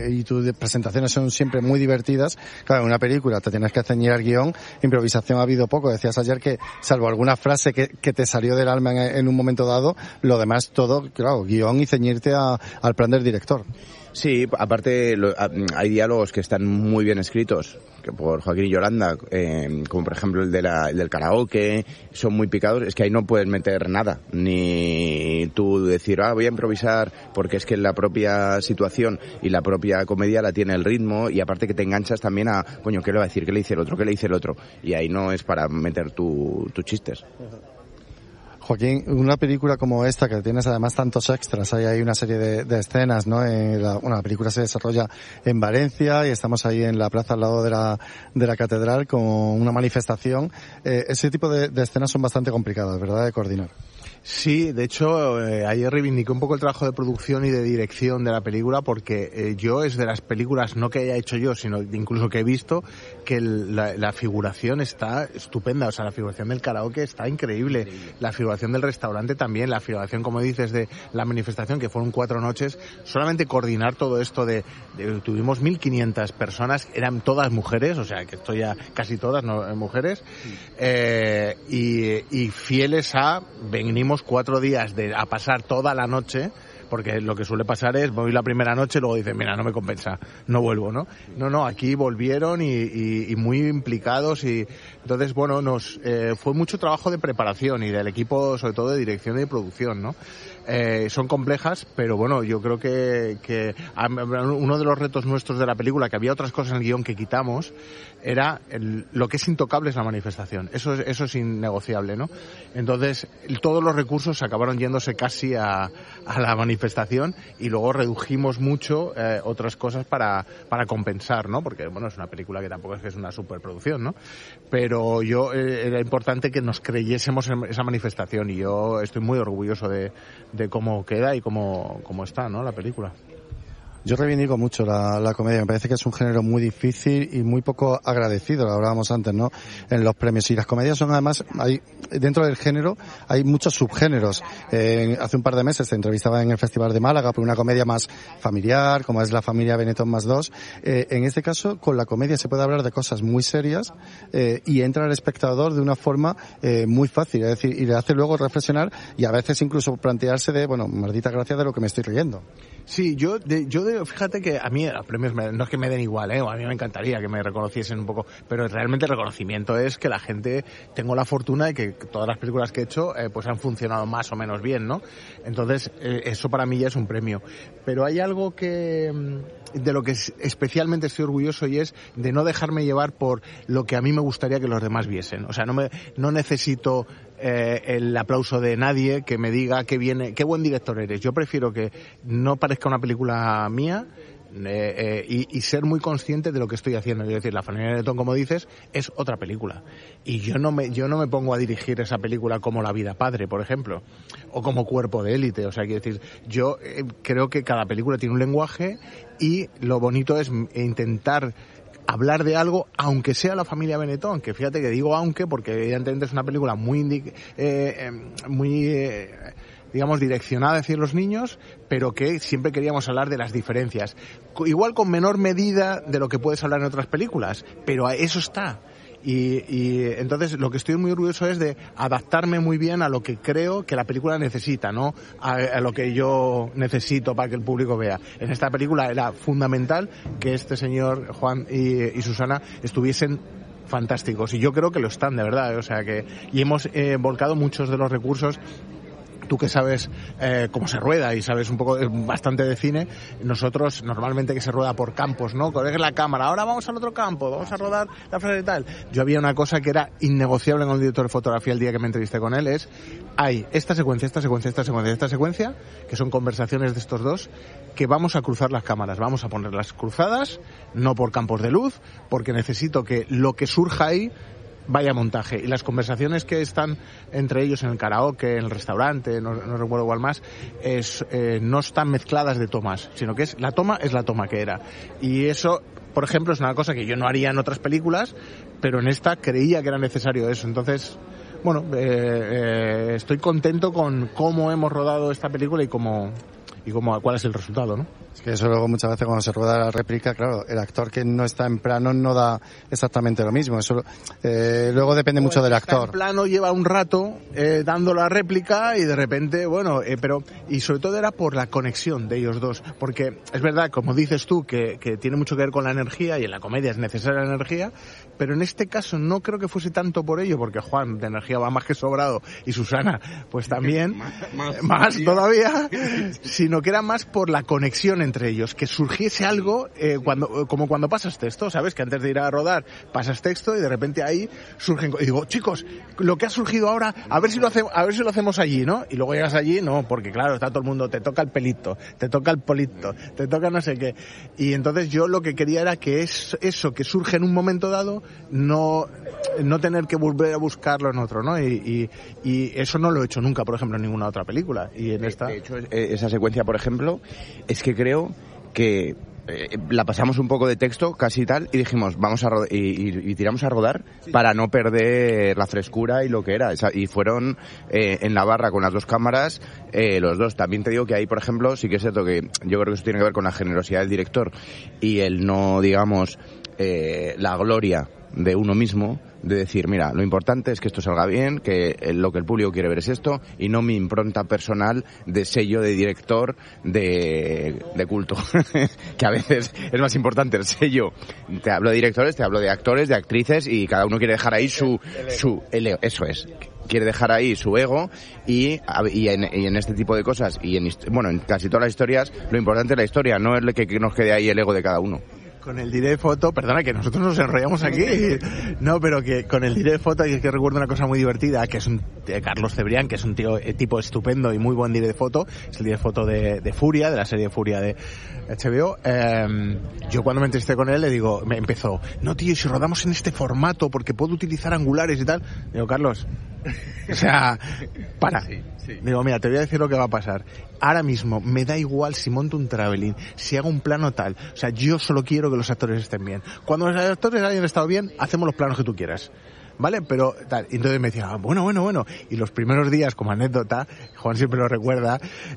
y tus presentaciones son siempre muy divertidas. Claro, en una película te tienes que ceñir al guión, improvisación ha habido poco. Decías ayer que, salvo alguna frase que te salió del alma en un momento dado, lo demás todo, claro, guión y ceñirte al plan del director. Sí, aparte hay diálogos que están muy bien escritos, que por Joaquín y Yolanda, como por ejemplo el del karaoke, son muy picados. Es que ahí no puedes meter nada, ni tú decir, voy a improvisar, porque es que la propia situación y la propia comedia la tiene el ritmo, y aparte que te enganchas también a, coño, ¿qué le va a decir? ¿Qué le dice el otro? ¿Qué le dice el otro? Y ahí no es para meter tus chistes. Joaquín, una película como esta, que tienes además tantos extras, hay una serie de escenas, ¿no? La película se desarrolla en Valencia y estamos ahí en la plaza al lado de la catedral con una manifestación. Ese tipo de escenas son bastante complicadas, ¿verdad?, de coordinar. Sí, de hecho, ayer reivindiqué un poco el trabajo de producción y de dirección de la película, porque yo es de las películas, no que haya hecho yo, sino incluso que he visto, que la figuración está estupenda. O sea, la figuración del karaoke está increíble. La figuración del restaurante también. La figuración, como dices, de la manifestación, que fueron 4 noches. Solamente coordinar todo esto tuvimos 1.500 personas, eran todas mujeres, o sea, que esto ya casi todas mujeres, y fieles a venimos 4 días a pasar toda la noche, porque lo que suele pasar es, voy la primera noche, luego dicen, mira, no me compensa, no vuelvo, ¿no? No, aquí volvieron y muy implicados, y entonces, bueno, fue mucho trabajo de preparación y del equipo, sobre todo de dirección y de producción, ¿no? Son complejas, pero bueno, yo creo que uno de los retos nuestros de la película, que había otras cosas en el guión que quitamos, era lo que es intocable es la manifestación. Eso es innegociable, ¿no? Entonces, todos los recursos acabaron yéndose casi a la manifestación, y luego redujimos mucho otras cosas para compensar, ¿no? Porque, bueno, es una película que tampoco es que es una superproducción, ¿no? Pero era importante que nos creyésemos en esa manifestación, y yo estoy muy orgulloso de cómo queda y cómo está, ¿no?, la película. Yo reivindico mucho la comedia, me parece que es un género muy difícil y muy poco agradecido, lo hablábamos antes, ¿no?, en los premios. Y las comedias son, además, dentro del género hay muchos subgéneros. Hace un par de meses te entrevistaba en el Festival de Málaga por una comedia más familiar, como es La familia Benetton más 2. En este caso, con la comedia se puede hablar de cosas muy serias, y entra el espectador de una forma muy fácil, es decir, y le hace luego reflexionar y a veces incluso plantearse maldita gracia de lo que me estoy riendo. Sí, yo fíjate que a mí los premios no es que me den igual, a mí me encantaría que me reconociesen un poco, pero realmente el reconocimiento es que la gente, tengo la fortuna de que todas las películas que he hecho pues han funcionado más o menos bien, ¿no? Entonces eso para mí ya es un premio. Pero hay algo de lo que especialmente estoy orgulloso, y es de no dejarme llevar por lo que a mí me gustaría que los demás viesen. O sea, no necesito el aplauso de nadie que me diga qué buen director eres. Yo prefiero que no parezca una película mía, y ser muy consciente de lo que estoy haciendo. Es decir, La familia Benetton, como dices, es otra película, y yo no me pongo a dirigir esa película como La vida padre, por ejemplo, o como Cuerpo de élite. O sea, quiero decir, yo creo que cada película tiene un lenguaje, y lo bonito es intentar hablar de algo, aunque sea La familia Benetton, que fíjate que digo aunque, porque evidentemente es una película muy digamos, direccionada hacia los niños, pero que siempre queríamos hablar de las diferencias. Igual con menor medida de lo que puedes hablar en otras películas, pero eso está. Y entonces lo que estoy muy orgulloso es de adaptarme muy bien a lo que creo que la película necesita, no a lo que yo necesito para que el público vea. En esta película era fundamental que este señor Juan y Susana estuviesen fantásticos, y yo creo que lo están, de verdad. O sea y hemos volcado muchos de los recursos. Tú que sabes cómo se rueda y sabes un poco bastante de cine, nosotros normalmente que se rueda por campos, ¿no? Coges la cámara, ahora vamos al otro campo, vamos a rodar la frase y tal. Yo había una cosa que era innegociable con el director de fotografía el día que me entrevisté con él, hay esta secuencia, que son conversaciones de estos dos, que vamos a cruzar las cámaras, vamos a ponerlas cruzadas, no por campos de luz, porque necesito que lo que surja ahí vaya montaje. Y las conversaciones que están entre ellos en el karaoke, en el restaurante, no recuerdo cuál más, no están mezcladas de tomas, sino que la toma que era. Y eso, por ejemplo, es una cosa que yo no haría en otras películas, pero en esta creía que era necesario eso. Entonces, bueno, estoy contento con cómo hemos rodado esta película y cuál es el resultado, ¿no? Es que eso luego muchas veces cuando se rueda la réplica, claro, el actor que no está en plano no da exactamente lo mismo. Eso luego depende mucho del actor. En plano lleva un rato dando la réplica y de repente, pero y sobre todo era por la conexión de ellos dos, porque es verdad, como dices tú, que tiene mucho que ver con la energía y en la comedia es necesaria la energía, pero en este caso no creo que fuese tanto por ello, porque Juan de energía va más que sobrado y Susana pues también más todavía, sino que era más por la conexión entre ellos, que surgiese algo como cuando pasas texto, ¿sabes? Que antes de ir a rodar pasas texto y de repente ahí surgen, y digo, chicos, lo que ha surgido ahora, a ver si lo hacemos allí, ¿no? Y luego llegas allí, no, porque claro, está todo el mundo, te toca el pelito, te toca el polito, te toca no sé qué. Y entonces yo lo que quería era que eso que surge en un momento dado, no tener que volver a buscarlo en otro, ¿no? Y eso no lo he hecho nunca, por ejemplo, en ninguna otra película. Y en esta... De hecho, esa secuencia, por ejemplo, es que creo que la pasamos un poco de texto, casi tal, y dijimos, vamos a rodar, y tiramos a rodar para no perder la frescura y lo que era. Y fueron en la barra con las dos cámaras, los dos. También te digo que ahí, por ejemplo, sí que es cierto que yo creo que eso tiene que ver con la generosidad del director y el no, digamos, la gloria de uno mismo, de decir, mira, lo importante es que esto salga bien, que lo que el público quiere ver es esto, y no mi impronta personal de sello de director de culto, que a veces es más importante el sello. Te hablo de directores, te hablo de actores, de actrices, y cada uno quiere dejar ahí su eso es. Quiere dejar ahí su ego y en este tipo de cosas y en casi todas las historias lo importante es la historia, no es que nos quede ahí el ego de cada uno. Con el direct foto, perdona que nosotros nos enrollamos aquí, no, pero que con el direct foto, y es que recuerdo una cosa muy divertida, que es Carlos Cebrián, que es un tipo estupendo y muy buen direct foto, es el direct foto de Furia, de la serie Furia de HBO. Yo cuando me entrevisté con él me empezó, no tío, si rodamos en este formato porque puedo utilizar angulares y tal, digo, Carlos, o sea, para. Sí. Digo, mira, te voy a decir lo que va a pasar. Ahora mismo me da igual si monto un traveling, si hago un plano tal. O sea, yo solo quiero que los actores estén bien. Cuando los actores hayan estado bien, hacemos los planos que tú quieras. ¿Vale? Pero tal. Y entonces me decía, bueno. Y los primeros días, como anécdota, Juan siempre lo recuerda,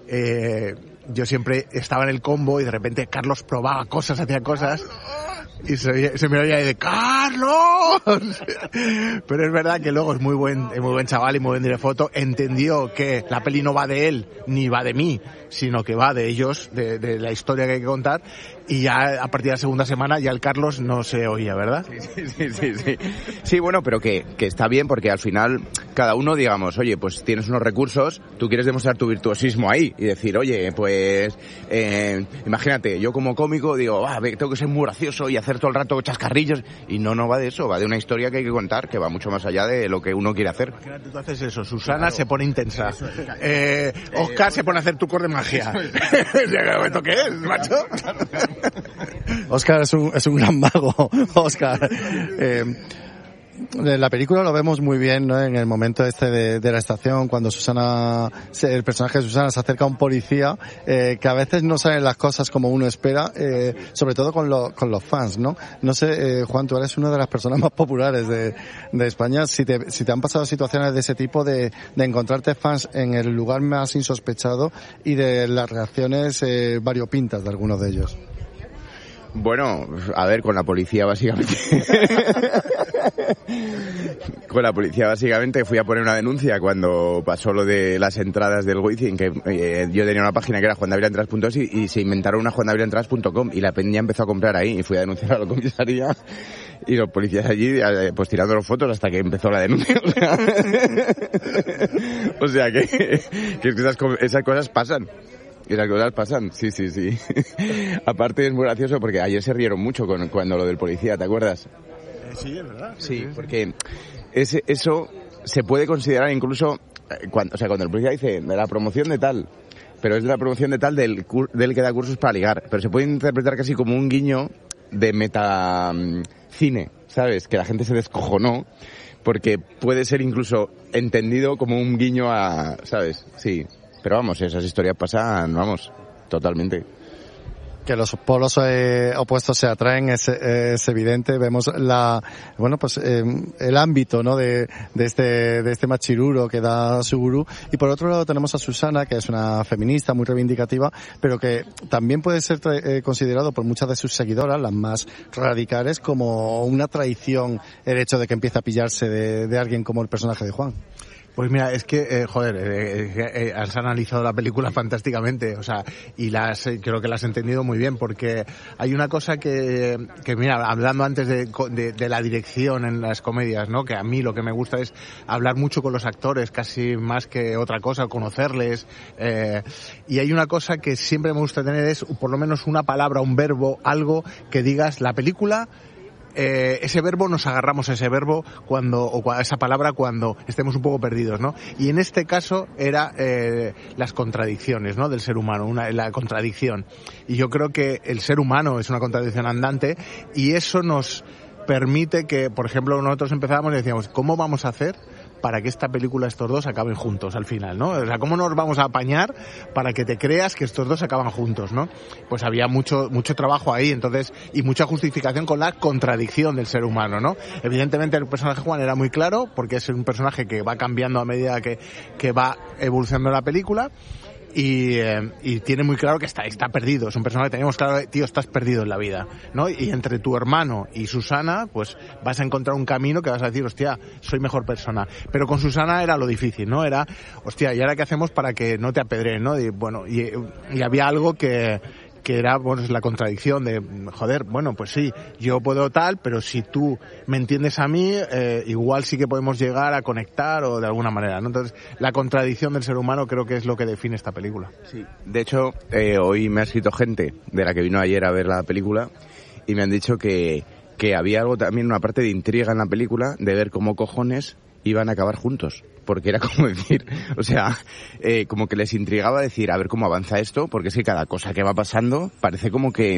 yo siempre estaba en el combo y de repente Carlos probaba cosas, hacía cosas. Y se me oía de ¡Carlos! Pero es verdad que luego es muy buen chaval y muy buen direct foto. Entendió que la peli no va de él ni va de mí, sino que va de ellos, de la historia que hay que contar. Y ya a partir de la segunda semana ya el Carlos no se oía, ¿verdad? Sí. Sí, bueno, pero que está bien porque al final cada uno, digamos, oye, pues tienes unos recursos, tú quieres demostrar tu virtuosismo ahí y decir, oye, pues imagínate, yo como cómico digo, tengo que ser muy gracioso y hacer todo el rato chascarrillos, y no va de eso, va de una historia que hay que contar que va mucho más allá de lo que uno quiere hacer. Imagínate, tú haces eso, Susana se pone intensa, Oscar se pone a hacer trucos de magia. ¿Esto qué es, macho? Oscar es un gran mago, Oscar. En la película lo vemos muy bien, ¿no? En el momento de la estación, cuando el personaje de Susana se acerca a un policía, que a veces no salen las cosas como uno espera, sobre todo con los fans, ¿no? No sé, Juan, tú eres una de las personas más populares de España. Si te han pasado situaciones de ese tipo, de encontrarte fans en el lugar más insospechado y de las reacciones variopintas de algunos de ellos. Bueno, a ver, con la policía básicamente. Con la policía básicamente fui a poner una denuncia cuando pasó lo de las entradas del Wizzing, que yo tenía una página que era juandavilaentradas.es y se inventaron una juandavilaentradas.com y la peña empezó a comprar ahí y fui a denunciar a la comisaría y los policías allí pues tirando las fotos hasta que empezó la denuncia. O sea que esas cosas pasan. Y las cosas pasan, sí. Aparte es muy gracioso porque ayer se rieron mucho cuando lo del policía, ¿te acuerdas? Sí, es verdad. Sí, porque eso se puede considerar incluso, cuando el policía dice de la promoción de tal, pero es de la promoción de tal del que da cursos para ligar, pero se puede interpretar casi como un guiño de metacine, ¿sabes? Que la gente se descojonó, porque puede ser incluso entendido como un guiño a, ¿sabes? Sí. Pero vamos, esas historias pasan, totalmente. Que los polos opuestos se atraen es evidente. Vemos el ámbito, ¿no? de este machiruro que da Suguru. Y por otro lado tenemos a Susana, que es una feminista muy reivindicativa, pero que también puede ser considerado por muchas de sus seguidoras, las más radicales, como una traición el hecho de que empiece a pillarse de alguien como el personaje de Juan. Pues mira, es que, has analizado la película fantásticamente, o sea, y creo que la has entendido muy bien, porque hay una cosa que mira, hablando antes de la dirección en las comedias, ¿no? Que a mí lo que me gusta es hablar mucho con los actores, casi más que otra cosa, conocerles, y hay una cosa que siempre me gusta tener es, por lo menos una palabra, un verbo, algo que digas, la película, ese verbo, nos agarramos a ese verbo a esa palabra cuando estemos un poco perdidos, ¿no? Y en este caso era las contradicciones, ¿no? Del ser humano, la contradicción. Y yo creo que el ser humano es una contradicción andante y eso nos permite que, por ejemplo, nosotros empezábamos y decíamos, ¿cómo vamos a hacer para que esta película, estos dos, acaben juntos al final, ¿no? O sea, ¿cómo nos vamos a apañar para que te creas que estos dos acaban juntos, ¿no? Pues había mucho trabajo ahí, entonces, y mucha justificación con la contradicción del ser humano, ¿no? Evidentemente el personaje Juan era muy claro, porque es un personaje que va cambiando a medida que va evolucionando la película, y tiene muy claro que está perdido. Es un personaje que tenemos claro, tío, estás perdido en la vida, ¿no? Y entre tu hermano y Susana, pues vas a encontrar un camino que vas a decir, hostia, soy mejor persona. Pero con Susana era lo difícil, ¿no? Era, hostia, ¿y ahora qué hacemos para que no te apedreen, no? Y bueno, y había algo que era, bueno, es la contradicción de, joder, bueno, pues sí, yo puedo tal, pero si tú me entiendes a mí, igual sí que podemos llegar a conectar o de alguna manera, ¿no? Entonces, la contradicción del ser humano creo que es lo que define esta película. Sí. De hecho, hoy me ha escrito gente de la que vino ayer a ver la película y me han dicho que había algo también, una parte de intriga en la película, de ver cómo cojones iban a acabar juntos, porque era como decir, o sea, como que les intrigaba decir, a ver cómo avanza esto, porque es que cada cosa que va pasando parece como que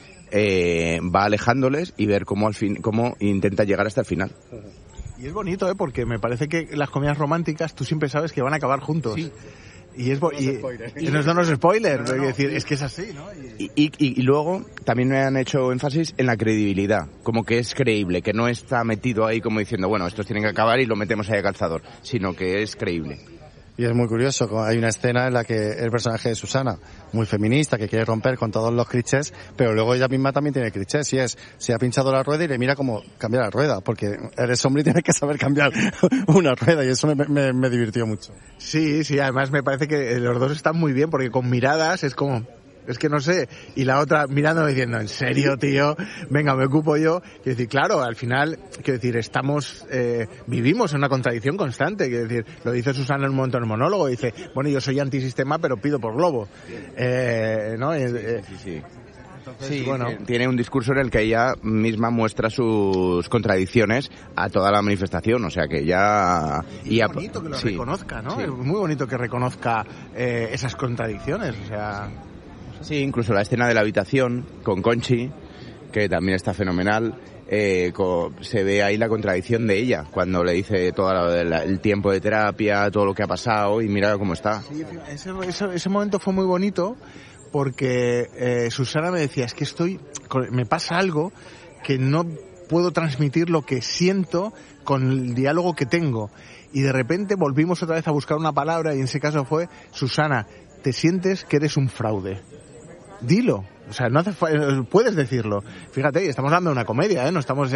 va alejándoles y ver cómo intenta llegar hasta el final. Y es bonito, porque me parece que las comedias románticas tú siempre sabes que van a acabar juntos. Sí. Y no es spoiler, no, decir, es que es así, ¿no? Y luego también me han hecho énfasis en la credibilidad, como que es creíble, que no está metido ahí como diciendo, bueno, estos tienen que acabar y lo metemos ahí a calzador, sino que es creíble. Y es muy curioso, hay una escena en la que el personaje de Susana, muy feminista, que quiere romper con todos los clichés, pero luego ella misma también tiene clichés, y se ha pinchado la rueda y le mira cómo cambiar la rueda, porque eres hombre y tienes que saber cambiar una rueda, y eso me divirtió mucho. Sí, además me parece que los dos están muy bien, porque con miradas es como, es que no sé, y la otra mirando diciendo, ¿en serio, tío? Venga, me ocupo yo. Quiero decir, claro, al final, quiero decir, vivimos en una contradicción constante, quiero decir, lo dice Susana en un momento en el monólogo, dice, bueno, yo soy antisistema, pero pido por Globo. ¿No? Sí. Entonces, sí, bueno, tiene un discurso en el que ella misma muestra sus contradicciones a toda la manifestación, o sea que ya... Y es bonito que lo reconozca, ¿no? Sí. Es muy bonito que reconozca esas contradicciones, o sea... Sí, incluso la escena de la habitación con Conchi, que también está fenomenal, se ve ahí la contradicción de ella, cuando le dice todo el tiempo de terapia, todo lo que ha pasado y mira cómo está. Sí, ese momento fue muy bonito porque Susana me decía, es que me pasa algo que no puedo transmitir lo que siento con el diálogo que tengo. Y de repente volvimos otra vez a buscar una palabra y en ese caso fue, Susana, te sientes que eres un fraude. Dilo, o sea, no puedes decirlo. Fíjate, estamos hablando de una comedia, no estamos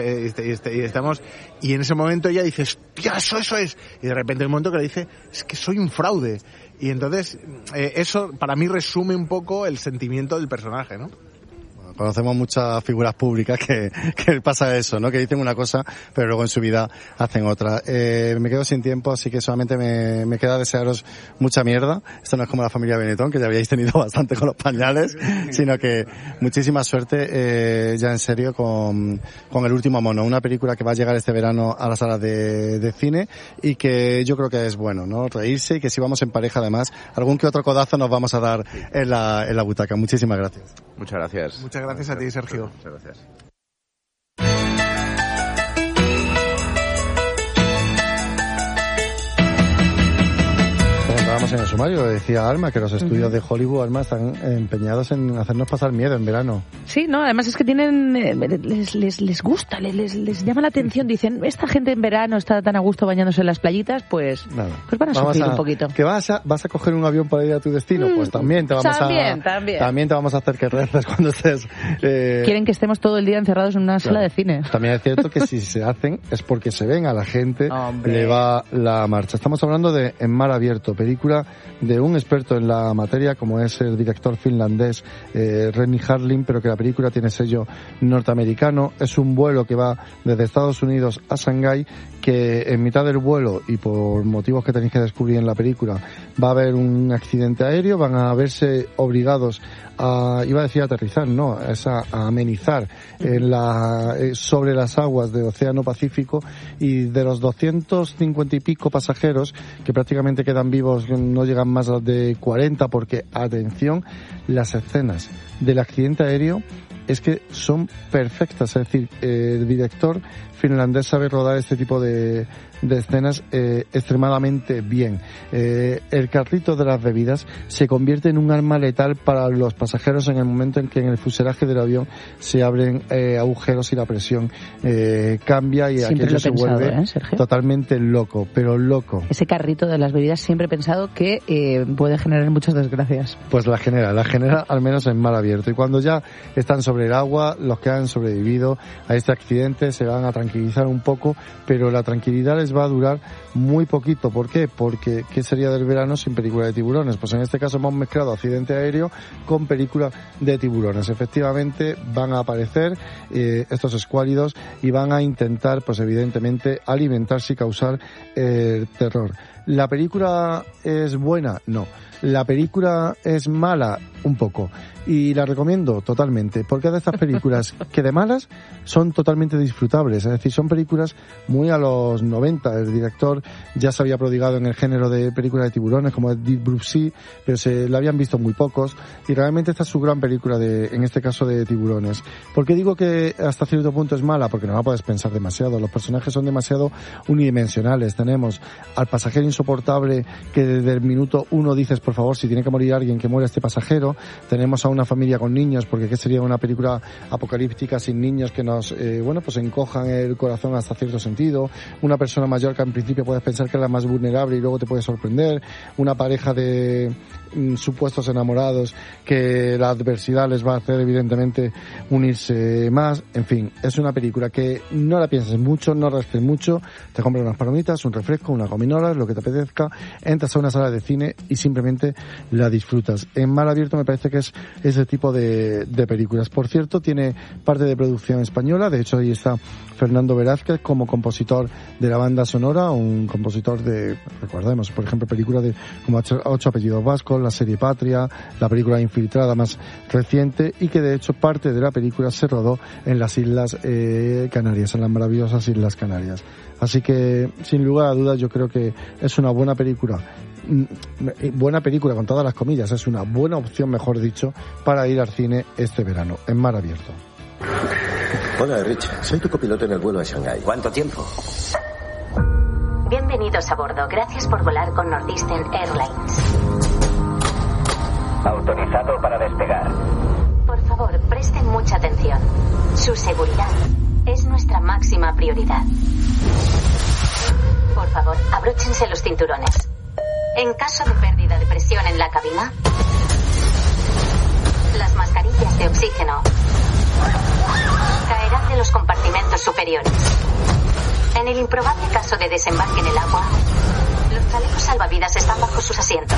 y en ese momento ella dice, hostia, eso es, y de repente hay un momento que le dice, es que soy un fraude, y entonces eso para mí resume un poco el sentimiento del personaje, ¿no? Conocemos muchas figuras públicas que pasa eso, ¿no? Que dicen una cosa, pero luego en su vida hacen otra. Me quedo sin tiempo, así que solamente me queda desearos mucha mierda. Esto no es como la familia Benetton, que ya habíais tenido bastante con los pañales, sino que muchísima suerte, ya en serio, con El último mono, una película que va a llegar este verano a las salas de cine y que yo creo que es bueno, ¿no? Reírse, y que si vamos en pareja, además, algún que otro codazo nos vamos a dar en la butaca. Muchísimas gracias. Muchas gracias. Muchas gracias a ti, Sergio. Muchas gracias. teníamos en el sumario, decía Alma, que los estudios de Hollywood, Alma, están empeñados en hacernos pasar miedo en verano. Sí, no, además es que tienen, les gusta, les llama la atención, dicen, esta gente en verano está tan a gusto bañándose en las playitas, pues van a sufrir un poquito. ¿Que vas a coger un avión para ir a tu destino? Pues también te vamos también te vamos a hacer que reces cuando estés... Quieren que estemos todo el día encerrados en una sala de cine. También es cierto que si se hacen es porque se ven a la gente, le va la marcha. Estamos hablando de En mar abierto, película de un experto en la materia como es el director finlandés Renny Harlin, pero que la película tiene sello norteamericano. Es un vuelo que va desde Estados Unidos a Shanghái, que en mitad del vuelo, y por motivos que tenéis que descubrir en la película, va a haber un accidente aéreo, van a verse obligados a, iba a decir aterrizar, no, es a amenizar sobre las aguas del Océano Pacífico, y de los 250 y pico pasajeros que prácticamente quedan vivos no llegan más de 40, porque, atención, las escenas del accidente aéreo es que son perfectas, es decir, el director finlandés sabe rodar este tipo de escenas extremadamente bien. El carrito de las bebidas se convierte en un arma letal para los pasajeros en el momento en que en el fuselaje del avión se abren agujeros y la presión cambia, y siempre aquello se vuelve totalmente loco, pero loco. Ese carrito de las bebidas siempre he pensado que puede generar muchas desgracias. Pues la genera al menos en mar abierto, y cuando ya están sobre el agua, los que han sobrevivido a este accidente se van a tranquilizar un poco, pero la tranquilidad les va a durar muy poquito. ¿Por qué? Porque ¿qué sería del verano sin película de tiburones? Pues en este caso hemos mezclado accidente aéreo con película de tiburones. Efectivamente van a aparecer estos escuálidos y van a intentar, pues evidentemente, alimentarse y causar terror. ¿La película es buena? No. ¿La película es mala? Un poco. Y la recomiendo totalmente, porque es de estas películas que de malas son totalmente disfrutables. Es decir, son películas muy a los 90. El director ya se había prodigado en el género de películas de tiburones, como Deep Blue Sea, pero se la habían visto muy pocos, y realmente esta es su gran película en este caso de tiburones. ¿Por qué digo que hasta cierto punto es mala? Porque no la puedes pensar demasiado. Los personajes son demasiado unidimensionales. Tenemos al pasajero insoportable que desde el minuto 1 dices, por favor, si tiene que morir alguien, que muera este pasajero. Tenemos a una familia con niños, porque ¿qué sería una película apocalíptica sin niños que nos, pues encojan el corazón hasta cierto sentido? Una persona mayor que en principio puedes pensar que es la más vulnerable y luego te puede sorprender. Una pareja de supuestos enamorados que la adversidad les va a hacer evidentemente unirse más. En fin, es una película que no la pienses mucho, no rasques mucho, te compras unas palomitas, un refresco, unas gominolas, lo que te apetezca, entras a una sala de cine y simplemente la disfrutas. En mar abierto me parece que es ese tipo de películas. Por cierto, tiene parte de producción española, de hecho ahí está Fernando Velázquez como compositor de la banda sonora, un compositor de, recordemos, por ejemplo, películas de como 8 apellidos vascos, la serie Patria, la película Infiltrada más reciente, y que de hecho parte de la película se rodó en las Islas Canarias, en las maravillosas Islas Canarias. Así que, sin lugar a dudas, yo creo que es una buena película con todas las comillas, es una buena opción, mejor dicho, para ir al cine este verano, en mar abierto. Hola, Rich. Soy tu copiloto en el vuelo a Shanghái. ¿Cuánto tiempo? Bienvenidos a bordo. Gracias por volar con Northeastern Airlines. Autorizado para despegar. Por favor, presten mucha atención. Su seguridad es nuestra máxima prioridad. Por favor, abróchense los cinturones. En caso de pérdida de presión en la cabina, las mascarillas de oxígeno caerán de los compartimentos superiores. En el improbable caso de desembarque en el agua, los chalecos salvavidas están bajo sus asientos.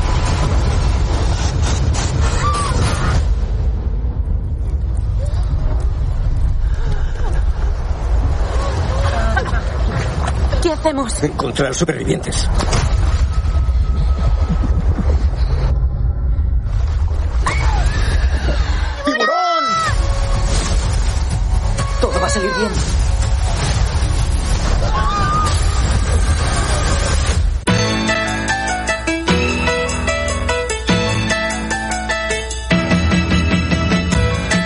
¿Qué hacemos? Encontrar supervivientes. ¡Tiburón! Todo va a salir bien. Uno de los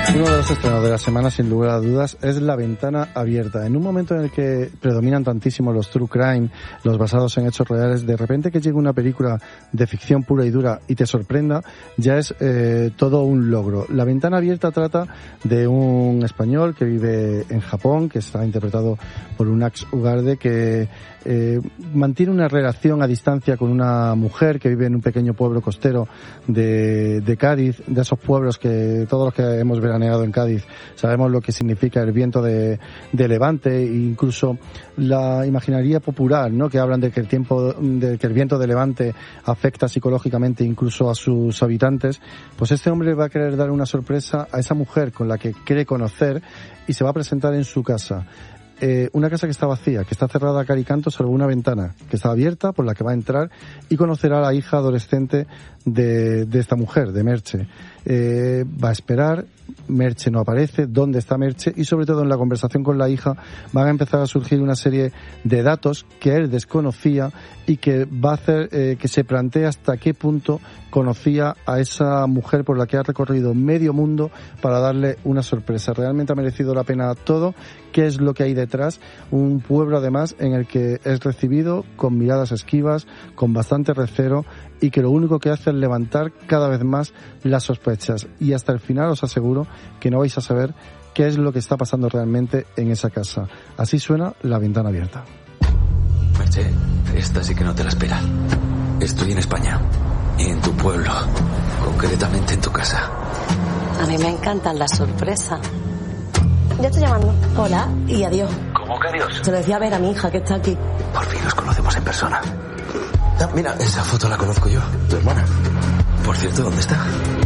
los estrenos de la semana, sin lugar a dudas, es La Ventana Abierta. En un momento en el que predominan tantísimo los true crime, los basados en hechos reales, de repente que llegue una película de ficción pura y dura y te sorprenda, ya es todo un logro. La Ventana Abierta trata de un español que vive en Japón, que está interpretado por un Ax Ugarde, que mantiene una relación a distancia con una mujer que vive en un pequeño pueblo costero de Cádiz, de esos pueblos que todos los que hemos veraneado en Cádiz sabemos lo que significa el viento de levante, e incluso la imaginaría popular, ¿no? Que hablan de que el viento de levante afecta psicológicamente incluso a sus habitantes. Pues este hombre va a querer dar una sorpresa a esa mujer con la que quiere conocer y se va a presentar en su casa. Una casa que está vacía, que está cerrada a cal y canto, salvo una ventana que está abierta por la que va a entrar y conocerá a la hija adolescente de esta mujer, de Merche. Va a esperar, Merche no aparece, ¿dónde está Merche? Y sobre todo en la conversación con la hija van a empezar a surgir una serie de datos que él desconocía y que va a hacer que se plantee hasta qué punto conocía a esa mujer por la que ha recorrido medio mundo para darle una sorpresa. Realmente ha merecido la pena todo. ¿Qué es lo que hay detrás? Un pueblo además en el que es recibido con miradas esquivas, con bastante recelo y que lo único que hace es levantar cada vez más las sospechas. Y hasta el final os aseguro que no vais a saber qué es lo que está pasando realmente en esa casa. Así suena La Ventana Abierta. Merche, esta sí que no te la esperas. Estoy en España y en tu pueblo, concretamente en tu casa. A mí me encantan las sorpresas. Ya estoy llamando. Hola y adiós. ¿Cómo que adiós? Se lo decía a ver a mi hija que está aquí. Por fin nos conocemos en persona. Ah, mira, esa foto la conozco yo, tu hermana. Por cierto, ¿dónde está?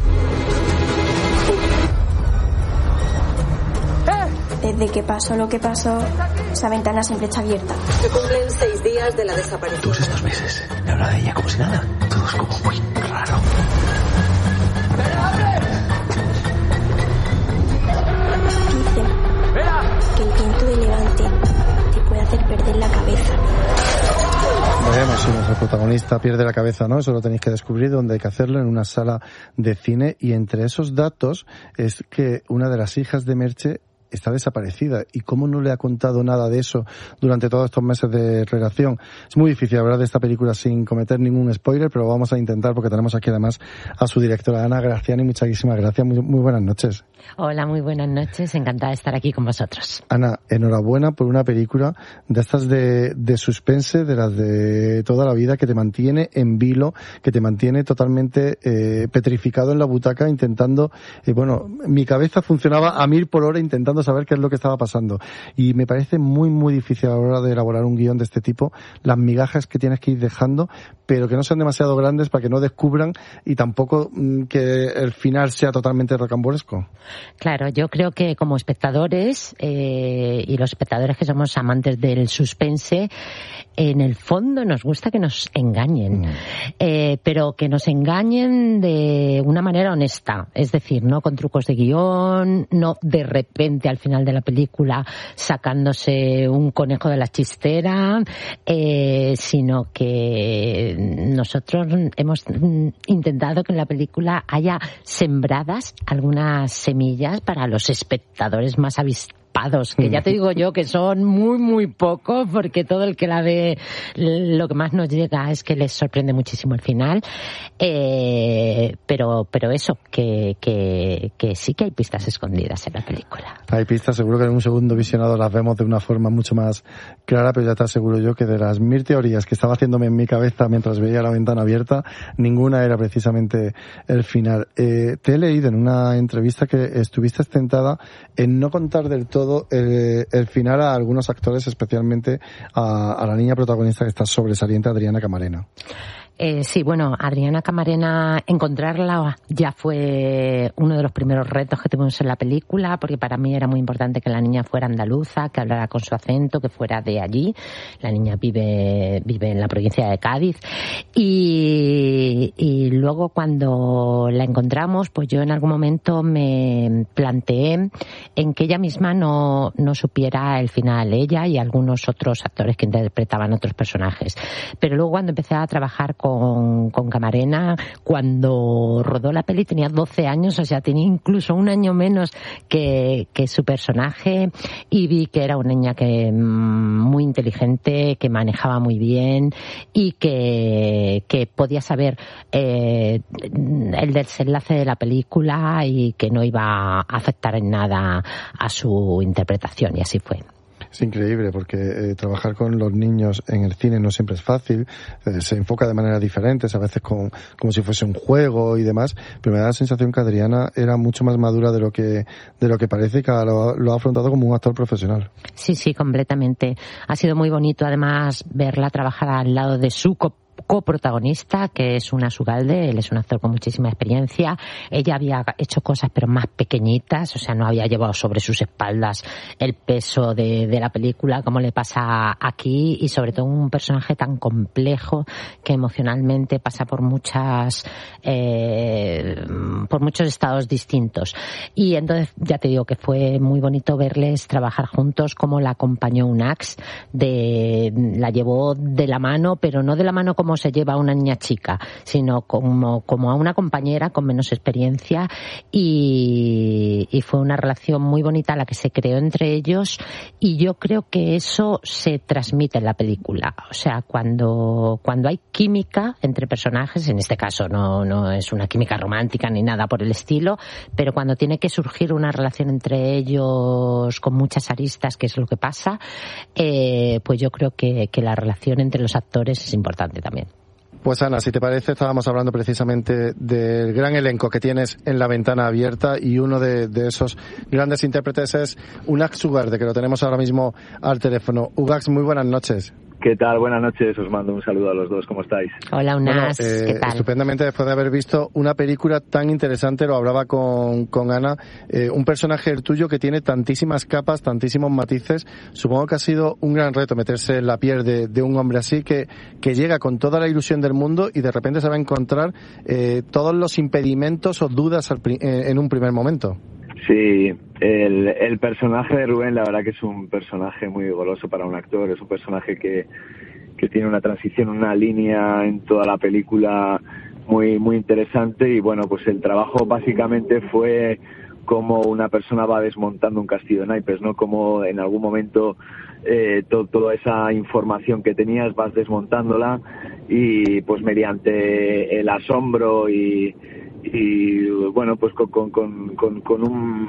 Desde que pasó lo que pasó, esa ventana siempre está abierta. Se cumplen 6 días de la desaparición. Todos estos meses, me habla de ella como si nada. Todo es como muy raro. Dicen que el viento de levante te puede hacer perder la cabeza. Veremos si nuestro protagonista pierde la cabeza, ¿no? Eso lo tenéis que descubrir donde hay que hacerlo, en una sala de cine. Y entre esos datos es que una de las hijas de Merche está desaparecida. ¿Y cómo no le ha contado nada de eso durante todos estos meses de relación? Es muy difícil hablar de esta película sin cometer ningún spoiler, pero vamos a intentar porque tenemos aquí además a su directora, Ana Graciani. Muchísimas gracias. Muy buenas noches. Hola, muy buenas noches. Encantada de estar aquí con vosotros. Ana, enhorabuena por una película de estas de suspense, de las de toda la vida, que te mantiene en vilo, que te mantiene totalmente petrificado en la butaca, intentando, mi cabeza funcionaba a 1000 por hora intentando saber qué es lo que estaba pasando. Y me parece muy, muy difícil a la hora de elaborar un guión de este tipo, las migajas que tienes que ir dejando, pero que no sean demasiado grandes para que no descubran y tampoco que el final sea totalmente rocambolesco. Claro, yo creo que como espectadores, y los espectadores que somos amantes del suspense, en el fondo nos gusta que nos engañen, pero que nos engañen de una manera honesta, es decir, no con trucos de guión, no de repente al final de la película sacándose un conejo de la chistera, sino que nosotros hemos intentado que en la película haya sembradas algunas semillas para los espectadores más avispados, que ya te digo yo que son muy, muy pocos, porque todo el que la ve, lo que más nos llega es que les sorprende muchísimo el final, pero eso, que sí que hay pistas escondidas en la película. Hay pistas, seguro que en un segundo visionado las vemos de una forma mucho más clara, pero ya te aseguro yo que de las 1000 teorías que estaba haciéndome en mi cabeza mientras veía La Ventana Abierta, ninguna era precisamente el final. Te he leído en una entrevista que estuviste tentada en no contar del todo el final a algunos actores, especialmente a la niña protagonista que está sobresaliente, Adriana Camarena. Sí, bueno, Adriana Camarena, encontrarla ya fue uno de los primeros retos que tuvimos en la película, porque para mí era muy importante que la niña fuera andaluza, que hablara con su acento, que fuera de allí. La niña vive en la provincia de Cádiz. Y luego cuando la encontramos, pues yo en algún momento me planteé en que ella misma no supiera el final, ella y algunos otros actores que interpretaban otros personajes. Pero luego cuando empecé a trabajar con con Camarena. Cuando rodó la peli tenía 12 años, o sea, tenía incluso un año menos que su personaje, y vi que era una niña muy inteligente, que manejaba muy bien y que podía saber el desenlace de la película y que no iba a afectar en nada a su interpretación, y así fue. Es increíble porque trabajar con los niños en el cine no siempre es fácil, se enfoca de maneras diferentes, a veces como si fuese un juego y demás, pero me da la sensación que Adriana era mucho más madura de lo que parece, y que lo ha afrontado como un actor profesional. Sí, completamente. Ha sido muy bonito además verla trabajar al lado de su coprotagonista, que es Una Ugalde. Él es un actor con muchísima experiencia. Ella había hecho cosas pero más pequeñitas, o sea, no había llevado sobre sus espaldas el peso de la película como le pasa aquí, y sobre todo un personaje tan complejo que emocionalmente pasa por muchos estados distintos. Y entonces ya te digo que fue muy bonito verles trabajar juntos, como la acompañó Unax, la llevó de la mano, pero no de la mano como se lleva a una niña chica, sino como a una compañera con menos experiencia, y fue una relación muy bonita la que se creó entre ellos, y yo creo que eso se transmite en la película. O sea, cuando hay química entre personajes, en este caso no es una química romántica ni nada por el estilo, pero cuando tiene que surgir una relación entre ellos con muchas aristas, que es lo que pasa, pues yo creo que la relación entre los actores es importante también. Pues Ana, si te parece, estábamos hablando precisamente del gran elenco que tienes en La Ventana Abierta, y uno de esos grandes intérpretes es Unax Ugarde, que lo tenemos ahora mismo al teléfono. Ugax, muy buenas noches. ¿Qué tal? Buenas noches, os mando un saludo a los dos, ¿cómo estáis? Hola, Unax, ¿qué tal? Estupendamente, después de haber visto una película tan interesante, lo hablaba con Ana, un personaje tuyo que tiene tantísimas capas, tantísimos matices. Supongo que ha sido un gran reto meterse en la piel de un hombre así, que llega con toda la ilusión del mundo y de repente se va a encontrar todos los impedimentos o dudas en un primer momento. Sí, el personaje de Rubén, la verdad que es un personaje muy goloso para un actor, es un personaje que tiene una transición, una línea en toda la película muy muy interesante, y bueno, pues el trabajo básicamente fue como una persona va desmontando un castillo de naipes, ¿no? Como en algún momento toda esa información que tenías vas desmontándola, y pues mediante el asombro y bueno, pues con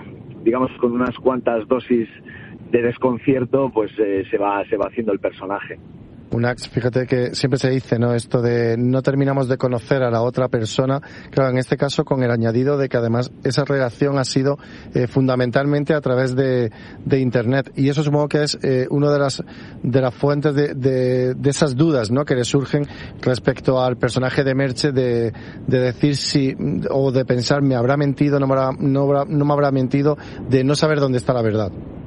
unas cuantas dosis de desconcierto, pues se va haciendo el personaje. Unax, fíjate que siempre se dice, ¿no?, esto de no terminamos de conocer a la otra persona. Claro, en este caso con el añadido de que además esa relación ha sido fundamentalmente a través de Internet, y eso supongo que es una de las fuentes de esas dudas, ¿no?, que le surgen respecto al personaje de Merche, de decir si, o de pensar, me habrá mentido, no me habrá mentido, de no saber dónde está la verdad.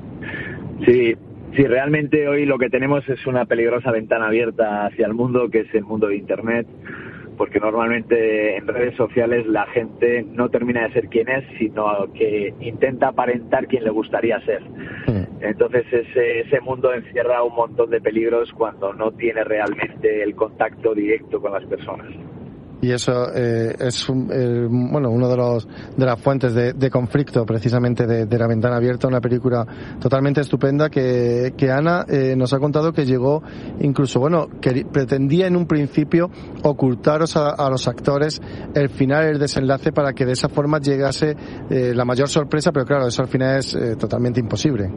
Sí, realmente hoy lo que tenemos es una peligrosa ventana abierta hacia el mundo, que es el mundo de Internet, porque normalmente en redes sociales la gente no termina de ser quien es, sino que intenta aparentar quien le gustaría ser. Entonces ese mundo encierra un montón de peligros cuando no tiene realmente el contacto directo con las personas. Y eso es uno de las fuentes de conflicto precisamente de La Ventana Abierta, una película totalmente estupenda que Ana nos ha contado que llegó incluso, que pretendía en un principio ocultaros a los actores el final, el desenlace, para que de esa forma llegase la mayor sorpresa, pero claro, eso al final es totalmente imposible.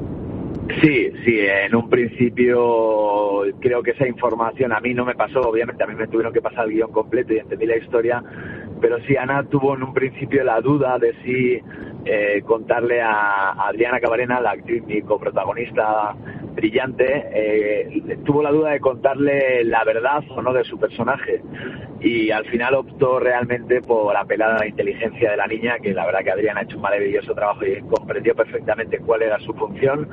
Sí, en un principio creo que esa información a mí no me pasó, obviamente a mí me tuvieron que pasar el guión completo y entendí la historia, pero sí, Ana tuvo en un principio la duda de si contarle a Adriana Camarena, la actriz, mi coprotagonista brillante, tuvo la duda de contarle la verdad o no de su personaje, y al final optó realmente por apelar a la inteligencia de la niña, que la verdad que Adriana ha hecho un maravilloso trabajo y comprendió perfectamente cuál era su función,